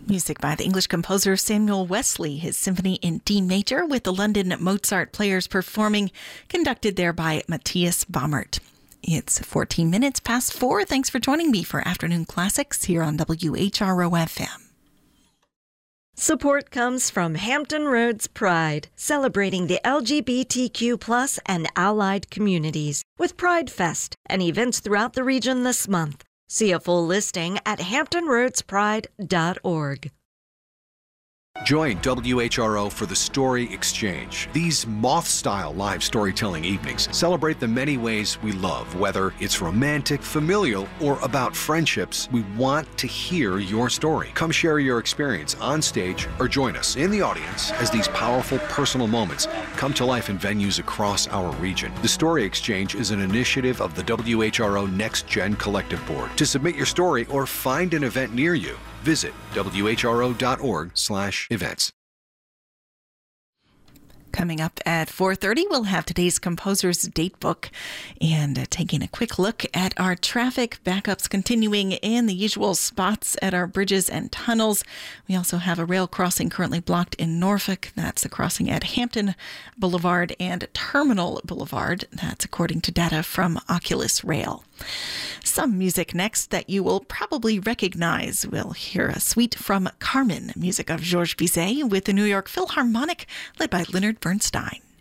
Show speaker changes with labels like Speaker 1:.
Speaker 1: Music by the English composer Samuel Wesley, his symphony in D major with the London Mozart Players performing, conducted there by Matthias Baumert. It's 14 minutes past 4. Thanks for joining me for Afternoon Classics here on WHRO FM.
Speaker 2: Support comes from Hampton Roads Pride, celebrating the LGBTQ+ and allied communities with Pride Fest and events throughout the region this month. See a full listing at hamptonroadspride.org.
Speaker 3: Join WHRO for the Story Exchange. These moth-style live storytelling evenings celebrate the many ways we love. Whether it's romantic, familial, or about friendships, we want to hear your story. Come share your experience on stage or join us in the audience as these powerful personal moments come to life in venues across our region. The Story Exchange is an initiative of the WHRO Next Gen Collective Board. To submit your story or find an event near you, visit whro.org/events.
Speaker 1: Coming up at 4:30, we'll have today's Composer's Date Book and taking a quick look at our traffic backups continuing in the usual spots at our bridges and tunnels. We also have a rail crossing currently blocked in Norfolk. That's the crossing at Hampton Boulevard and Terminal Boulevard. That's according to data from Oculus Rail. Some music next that you will probably recognize. We'll hear a suite from Carmen, music of Georges Bizet with the New York Philharmonic, led by Leonard Bernstein.